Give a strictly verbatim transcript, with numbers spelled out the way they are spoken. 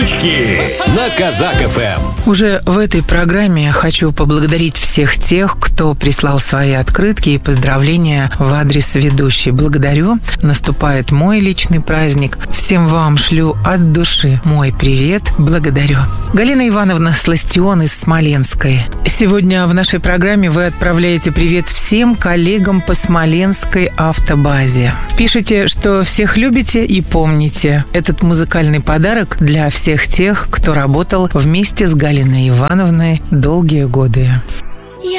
Открытки на Казак эф эм. Уже в этой программе я хочу поблагодарить всех тех, кто прислал свои открытки и поздравления в адрес ведущей. Благодарю. Наступает мой личный праздник. Всем вам шлю от души мой привет. Благодарю. Галина Ивановна Сластион из Смоленской. Сегодня в нашей программе вы отправляете привет всем коллегам по Смоленской автобазе. Пишите, что всех любите и помните. Этот музыкальный подарок для всех тех, кто работал вместе с Галиной Ивановной долгие годы.